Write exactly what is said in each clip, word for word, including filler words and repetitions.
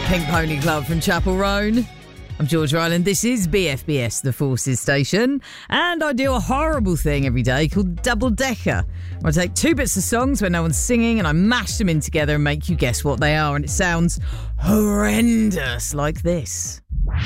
Pink Pony Club from Chapel Roan. I'm George Ryland. This is B F B S, the Forces Station. And I do a horrible thing every day called Double Decker. I take two bits of songs where no one's singing and I mash them in together and make you guess what they are. And it sounds horrendous like this.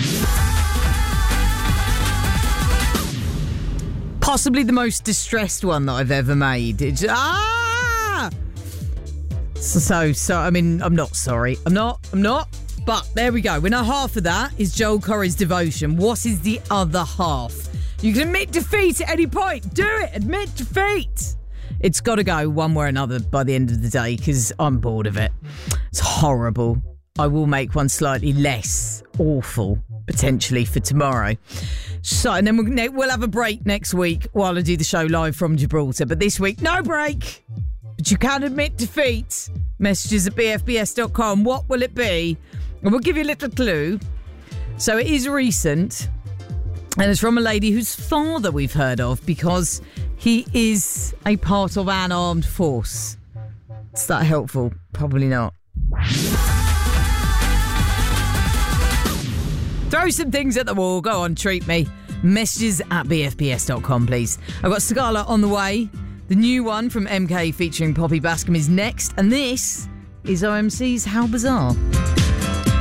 Possibly the most distressed one that I've ever made. It's, ah! So, so, so, I mean, I'm not sorry. I'm not, I'm not. But there we go. We know half of that is Joel Corry's Devotion. What is the other half? You can admit defeat at any point. Do it. Admit defeat. It's got to go one way or another by the end of the day because I'm bored of it. It's horrible. I will make one slightly less awful, potentially, for tomorrow. So, and then we'll, we'll have a break next week while I do the show live from Gibraltar. But this week, no break. But you can admit defeat. Messages at b f b s dot com. What will it be? And we'll give you a little clue. So it is recent. And it's from a lady whose father we've heard of because he is a part of an armed force. Is that helpful? Probably not. Throw some things at the wall. Go on, treat me. Messages at b f b s dot com, please. I've got Scala on the way. The new one from M K featuring Poppy Bascom is next. And this is O M C's How Bizarre.